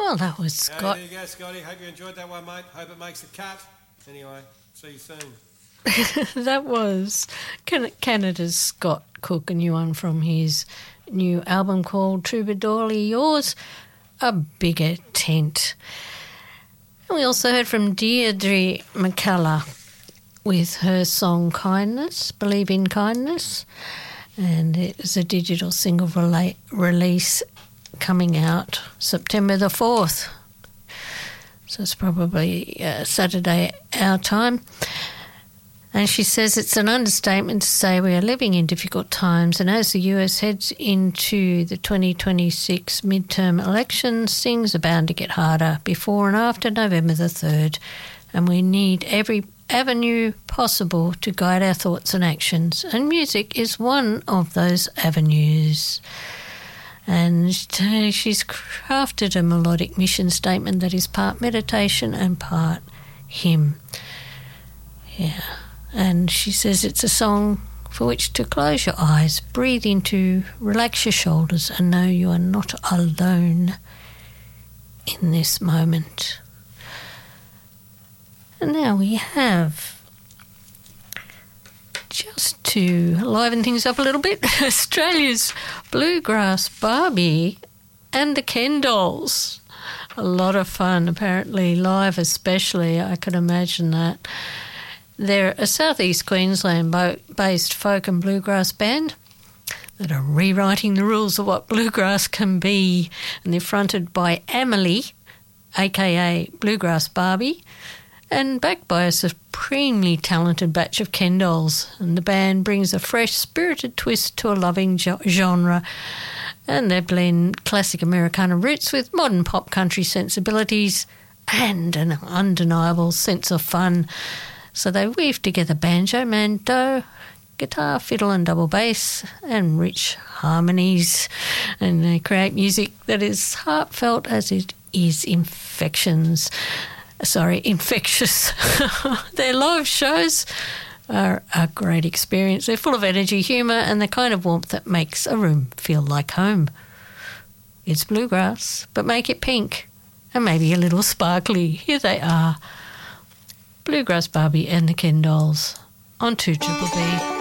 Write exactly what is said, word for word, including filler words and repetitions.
Well, that was Scott. Hey, there you go, Scotty. Hope you enjoyed that one, mate. Hope it makes the cut. Anyway, see you soon. That was Can- Canada's Scott Cook, a new one from his new album called Troubadourly Yours, A Bigger Tent. And we also heard from Deirdre McCullough with her song Kindness, Believe in Kindness, and it was a digital single rela- release coming out September the fourth. So it's probably uh, Saturday our time. And she says it's an understatement to say we are living in difficult times, and as the U S heads into the twenty twenty-six midterm elections, things are bound to get harder before and after November the third, and we need every avenue possible to guide our thoughts and actions, and music is one of those avenues. And she's crafted a melodic mission statement that is part meditation and part hymn. Yeah. And she says it's a song for which to close your eyes, breathe into, relax your shoulders, and know you are not alone in this moment. And now we have, just to liven things up a little bit, Australia's Bluegrass Barbie and the Ken Dolls. A lot of fun, apparently, live especially, I could imagine that. They're a southeast Queensland-based folk and bluegrass band that are rewriting the rules of what bluegrass can be, and they're fronted by Emily, aka Bluegrass Barbie, and backed by a supremely talented batch of Ken Dolls. And the band brings a fresh, spirited twist to a loving jo- genre, and they blend classic Americana roots with modern pop country sensibilities and an undeniable sense of fun. So they weave together banjo, mando, guitar, fiddle and double bass and rich harmonies, and they create music that is heartfelt as it is infections. Sorry, infectious. Their live shows are a great experience. They're full of energy, humour and the kind of warmth that makes a room feel like home. It's bluegrass, but make it pink and maybe a little sparkly. Here they are. Bluegrass Barbie and the Ken Dolls on two Triple B.